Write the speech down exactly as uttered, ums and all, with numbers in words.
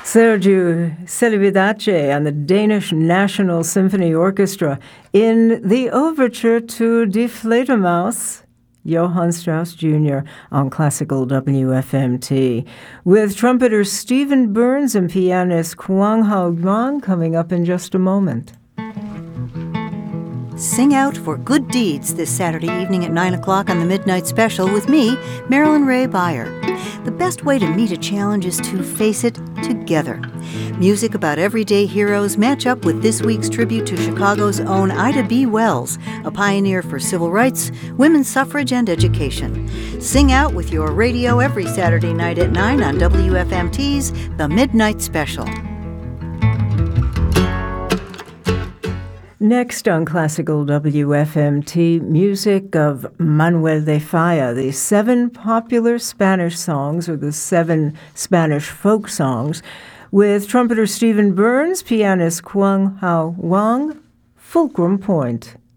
Sergiu Celibidache and the Danish National Symphony Orchestra in the overture to Die Fledermaus, Johann Strauss Junior on Classical W F M T, with trumpeter Stephen Burns and pianist Kwang Hao Wang coming up in just a moment. Sing out for good deeds this Saturday evening at nine o'clock on the Midnight Special with me, Marilyn Ray Beyer. The best way to meet a challenge is to face it together. Music about everyday heroes match up with this week's tribute to Chicago's own Ida B. Wells, a pioneer for civil rights, women's suffrage, and education. Sing out with your radio every Saturday night at nine on W F M T's The Midnight Special. Next on Classical W F M T, music of Manuel de Falla, the seven popular Spanish songs, or the seven Spanish folk songs, with trumpeter Stephen Burns, pianist Kwang Hao Wang, Fulcrum Point.